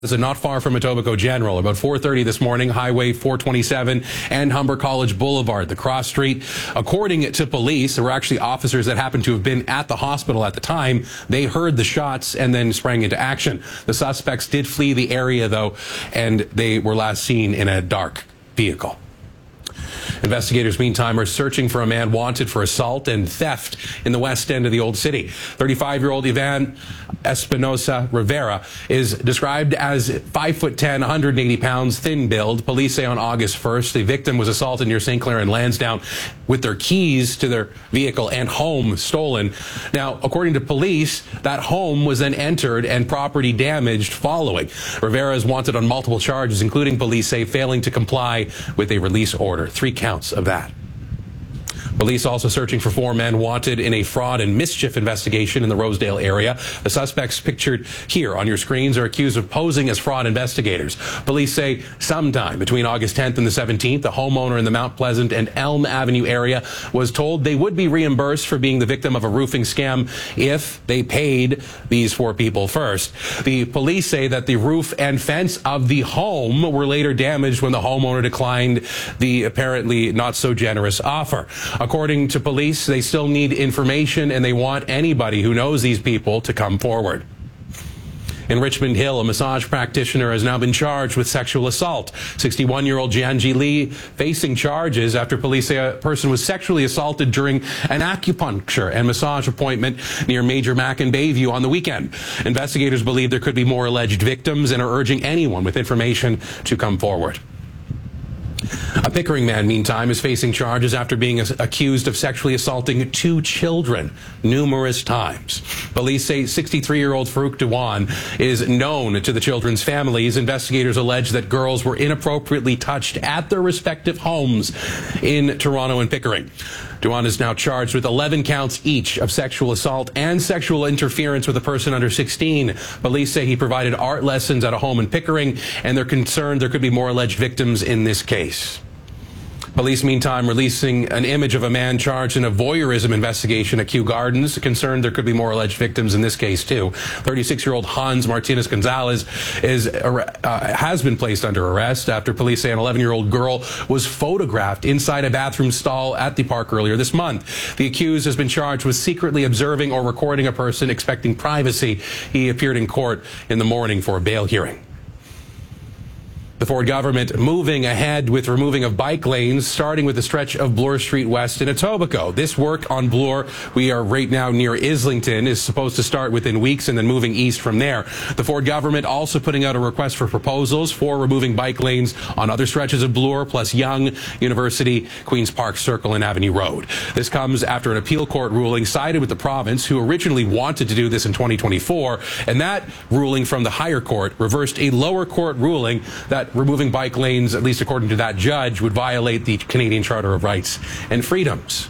This is not far from Etobicoke General. About 4:30 this morning, Highway 427 and Humber College Boulevard, the cross street. According to police, there were actually officers that happened to have been at the hospital at the time. They heard the shots and then sprang into action. The suspects did flee the area, though, and they were last seen in a dark vehicle. Investigators, meantime, are searching for a man wanted for assault and theft in the west end of the Old City. 35-year-old Ivan Espinosa Rivera is described as 5'10", 180 pounds, thin build. Police say on August 1st, the victim was assaulted near St. Clair and Lansdowne with their keys to their vehicle and home stolen. Now, according to police, that home was then entered and property damaged following. Rivera is wanted on multiple charges, including, police say, failing to comply with a release order. 3 counts of that. Police also searching for 4 men wanted in a fraud and mischief investigation in the Rosedale area. The suspects pictured here on your screens are accused of posing as fraud investigators. Police say sometime between August 10th and the 17th, the homeowner in the Mount Pleasant and Elm Avenue area was told they would be reimbursed for being the victim of a roofing scam if they paid these 4 people first. The police say that the roof and fence of the home were later damaged when the homeowner declined the apparently not so generous offer. According to police, they still need information and they want anybody who knows these people to come forward. In Richmond Hill, a massage practitioner has now been charged with sexual assault. 61-year-old Janji Lee facing charges after police say a person was sexually assaulted during an acupuncture and massage appointment near Major Mac and Bayview on the weekend. Investigators believe there could be more alleged victims and are urging anyone with information to come forward. A Pickering man, meantime, is facing charges after being accused of sexually assaulting 2 children numerous times. Police say 63-year-old Farouk Dewan is known to the children's families. Investigators allege that girls were inappropriately touched at their respective homes in Toronto and Pickering. Dewan is now charged with 11 counts each of sexual assault and sexual interference with a person under 16. Police say he provided art lessons at a home in Pickering, and they're concerned there could be more alleged victims in this case. Police, meantime, releasing an image of a man charged in a voyeurism investigation at Kew Gardens. Concerned there could be more alleged victims in this case, too. 36-year-old Hans Martinez Gonzalez has been placed under arrest after police say an 11-year-old girl was photographed inside a bathroom stall at the park earlier this month. The accused has been charged with secretly observing or recording a person expecting privacy. He appeared in court in the morning for a bail hearing. The Ford government moving ahead with removing of bike lanes, starting with the stretch of Bloor Street West in Etobicoke. This work on Bloor, we are right now near Islington, is supposed to start within weeks and then moving east from there. The Ford government also putting out a request for proposals for removing bike lanes on other stretches of Bloor, plus Yonge, University, Queen's Park Circle, and Avenue Road. This comes after an appeal court ruling sided with the province, who originally wanted to do this in 2024, and that ruling from the higher court reversed a lower court ruling that removing bike lanes, at least according to that judge, would violate the Canadian Charter of Rights and Freedoms.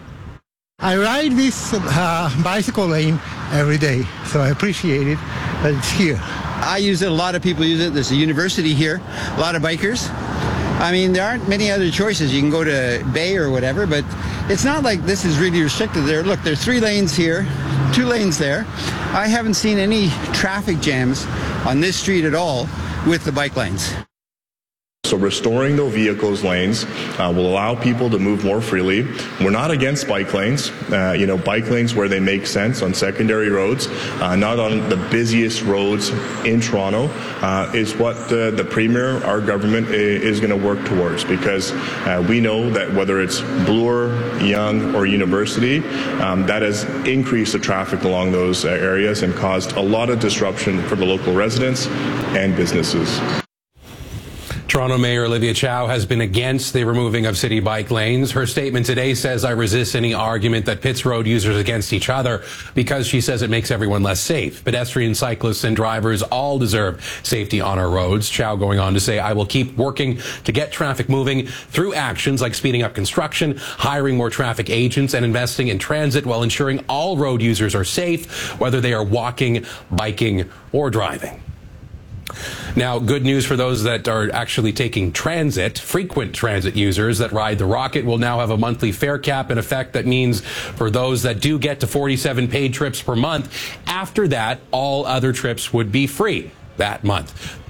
I ride this bicycle lane every day, so I appreciate it that it's here. I use it, a lot of people use it. There's a university here, a lot of bikers. I mean, there aren't many other choices. You can go to Bay or whatever, but it's not like this is really restricted there. Look, there's 3 lanes here, 2 lanes there. I haven't seen any traffic jams on this street at all with the bike lanes. So restoring the vehicles lanes will allow people to move more freely. We're not against bike lanes. Bike lanes where they make sense on secondary roads, not on the busiest roads in Toronto, is what the Premier, our government, is going to work towards, because we know that whether it's Bloor, Yonge, or University, that has increased the traffic along those areas and caused a lot of disruption for the local residents and businesses. Toronto Mayor Olivia Chow has been against the removing of city bike lanes. Her statement today says, "I resist any argument that pits road users against each other," because she says it makes everyone less safe. Pedestrians, cyclists, and drivers all deserve safety on our roads. Chow going on to say, "I will keep working to get traffic moving through actions like speeding up construction, hiring more traffic agents, and investing in transit while ensuring all road users are safe, whether they are walking, biking, or driving." Now, good news for those that are actually taking transit. Frequent transit users that ride the Rocket will now have a monthly fare cap in effect. That means for those that do get to 47 paid trips per month, after that, all other trips would be free. that month.